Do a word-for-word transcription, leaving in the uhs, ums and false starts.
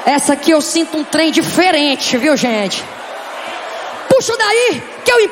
Essa aqui eu sinto um trem diferente, viu, gente? Puxa daí, que eu